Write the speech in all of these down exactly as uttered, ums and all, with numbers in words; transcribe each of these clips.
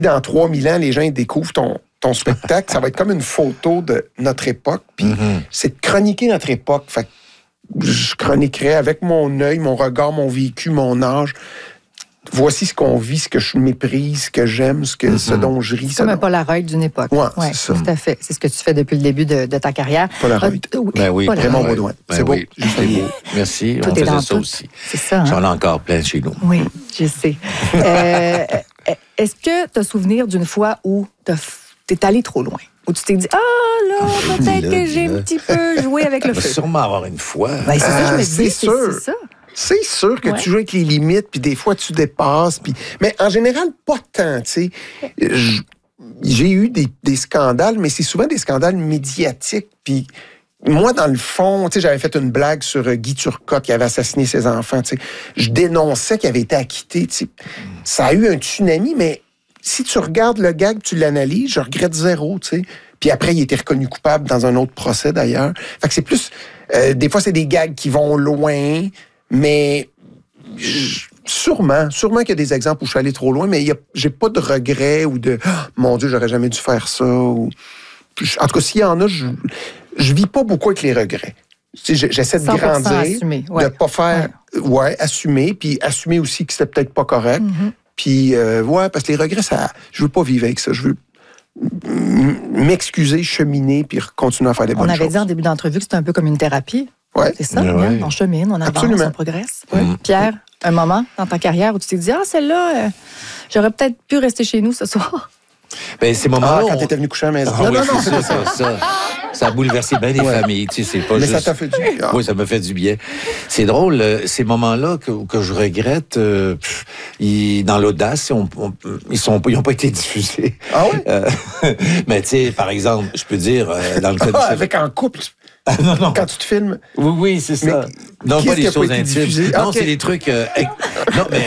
dans trois mille ans, les gens ils découvrent ton, ton spectacle, ça va être comme une photo de notre époque. Puis mm-hmm. c'est de chroniquer notre époque. Fait que je chroniquerai avec mon œil, mon regard, mon vécu, mon âge. Voici ce qu'on vit, ce que je méprise, ce que j'aime, ce, que, mm-hmm. ce dont je ris. C'est comme un Polaroid d'une époque. Oui, ouais, c'est ça. Tout à fait. C'est ce que tu fais depuis le début de, de ta carrière. Polaroid. Euh, oui, ben oui, Raymond Baudouin. Ben c'est oui. beau. C'est beau. Merci. Tout on est faisait dans ça tout. aussi. C'est ça. Hein? J'en ai encore plein chez nous. Oui, je sais. euh, est-ce que tu as souvenir d'une fois où tu es allé trop loin? Où tu t'es dit, ah là, ah, peut-être que j'ai un petit peu joué avec le feu. Il va sûrement avoir une fois. Ben, c'est ça, je me dis, c'est c'est, sûr. c'est ça. C'est sûr que ouais. tu joues avec les limites, puis des fois, tu dépasses. Puis... Mais en général, pas tant, tu sais. J'ai eu des, des scandales, mais c'est souvent des scandales médiatiques. Puis moi, dans le fond, tu sais, j'avais fait une blague sur Guy Turcotte qui avait assassiné ses enfants, tu sais. Je dénonçais qu'il avait été acquitté, tu sais. Ça a eu un tsunami, mais si tu regardes le gag, tu l'analyses, je regrette zéro, tu sais. Puis après, il a été reconnu coupable dans un autre procès, d'ailleurs. Fait que c'est plus... Euh, des fois, c'est des gags qui vont loin... Mais sûrement, sûrement qu'il y a des exemples où je suis allé trop loin, mais y a, j'ai pas de regrets ou de oh, « Mon Dieu, j'aurais jamais dû faire ça ». Ou... En tout cas, s'il y en a, je, je vis pas beaucoup avec les regrets. Tu sais, j'essaie de grandir, assumé, ouais. de pas faire... Ouais. ouais, assumer, puis assumer aussi que c'était peut-être pas correct. Mm-hmm. Puis, euh, ouais, parce que les regrets, ça, je veux pas vivre avec ça. Je veux m'excuser, cheminer, puis continuer à faire des bonnes choses. On avait dit en début d'entrevue que c'était un peu comme une thérapie. Ouais. C'est ça, ouais. hein? On chemine, on avance, Absolument. on progresse. Ouais. Pierre, un moment dans ta carrière où tu t'es dit, ah, celle-là, euh, j'aurais peut-être pu rester chez nous ce soir. Ben, ces moments-là. Ah, quand on... t'étais venu coucher à la maison. Ah, non, oui, non, non, c'est ça, ça, ça. Ça a bouleversé bien des ouais. familles. Tu sais, c'est pas Mais juste... ça t'a fait du bien. Oui, ça m'a fait du bien. C'est drôle, euh, ces moments-là que, que je regrette, euh, pff, ils, dans l'audace, on, on, ils sont, ils n'ont pas été diffusés. Ah oui? Euh, mais tu sais, par exemple, je peux dire, euh, dans le cas ah, de... avec en couple. Ah, non, non. Quand tu te filmes. Oui, oui, c'est ça. Mais non, pas des choses pas intimes. Diffusé? Non, okay. C'est des trucs... Euh, non, mais...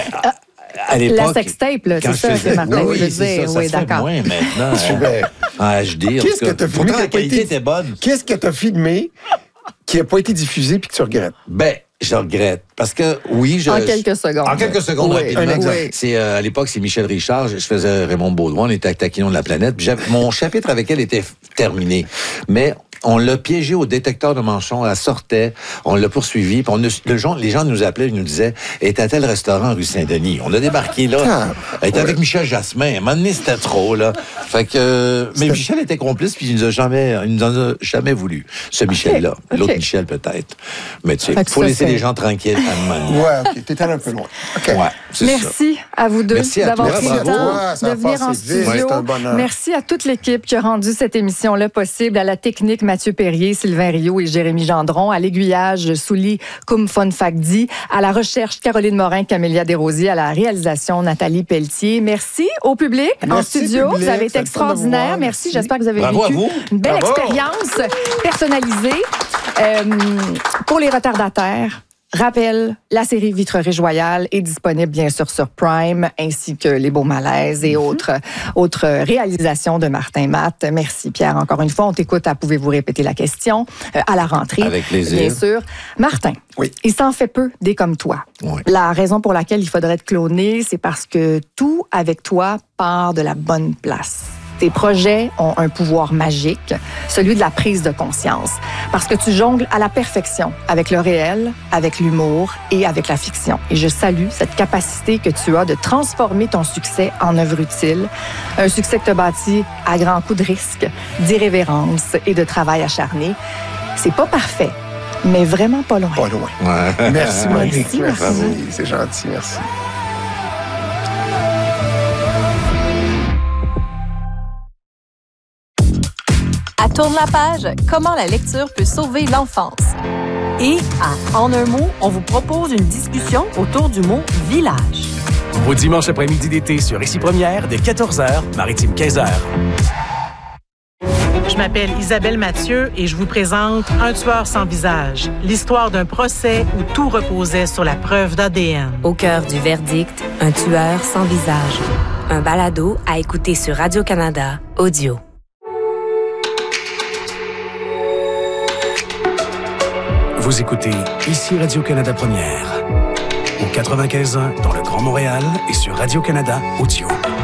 À l'époque, la sextape, là, c'est ça, faisais... c'est Martin, oui, je veux dire. Ça, ça oui, d'accord. Moins maintenant. En H D, Qu'est-ce que t'as filmé? La qualité était bonne. Qu'est-ce que t'as filmé qui n'a pas été diffusé puis que tu regrettes? Ben, je regrette. Parce que, oui, je... En quelques secondes. En quelques secondes, oui, rapidement. Un exemple. C'est, euh, à l'époque, c'est Michel Richard. Je faisais Raymond Baudouin. On était à Taquinon de la planète. Puis mon chapitre avec elle était terminé. Mais... on l'a piégé au détecteur de manchons, elle sortait, on l'a poursuivi, puis on a, le gens, les gens nous appelaient, ils nous disaient, elle était à tel restaurant rue Saint-Denis. On a débarqué là, ah, elle était ouais. avec Michel Jasmin. À un moment donné, c'était trop, là. Fait que, euh, mais Michel était complice, puis il nous a jamais, il nous en a jamais voulu, ce Michel-là. Okay. Okay. L'autre Michel, peut-être. Mais tu sais, il faut ça, laisser c'est... les gens tranquilles à un moment donné. Ouais, OK, t'étais un peu loin. Okay. Ouais, c'est Merci ça. à vous deux Merci d'avoir à pris le temps de venir en studio. Ouais, merci à toute l'équipe qui a rendu cette émission-là possible, à la technique Mathieu Perrier, Sylvain Rio et Jérémy Gendron, à l'aiguillage Souli Koumfon Fakdi, à la recherche Caroline Morin, Camélia Desrosiers, à la réalisation Nathalie Pelletier. Merci au public merci en studio. Public, vous avez été extraordinaire. Merci. merci. J'espère que vous avez Bravo vécu une belle Bravo. expérience personnalisée. Euh, pour les retardataires, rappel, la série Vitrerie Joyale est disponible bien sûr sur Prime, ainsi que Les Beaux Malaises et mm-hmm. autres, autres réalisations de Martin Matt. Merci Pierre, encore une fois. On t'écoute à Pouvez-vous répéter la question euh, à la rentrée. Avec plaisir. Bien sûr. Martin, oui. il s'en fait peu des comme toi. Oui. La raison pour laquelle il faudrait te cloner, c'est parce que tout avec toi part de la bonne place. Tes projets ont un pouvoir magique, celui de la prise de conscience, parce que tu jongles à la perfection avec le réel, avec l'humour et avec la fiction. Et je salue cette capacité que tu as de transformer ton succès en œuvre utile, un succès que tu as bâti à grands coups de risque, d'irrévérence et de travail acharné. C'est pas parfait, mais vraiment pas loin. Pas loin. Ouais. Merci, Monique. Merci, merci. merci. C'est gentil, merci. À Tourne la page, comment la lecture peut sauver l'enfance. Et à En un mot, on vous propose une discussion autour du mot « village ». Au dimanche après-midi d'été sur Ici Première, dès quatorze heures, Maritime quinze heures. Je m'appelle Isabelle Mathieu et je vous présente Un tueur sans visage, l'histoire d'un procès où tout reposait sur la preuve d'A D N. Au cœur du verdict, Un tueur sans visage. Un balado à écouter sur Radio-Canada Audio. Vous écoutez Ici Radio-Canada Première. Au quatre-vingt-quinze ans dans le Grand Montréal et sur Radio-Canada Audio.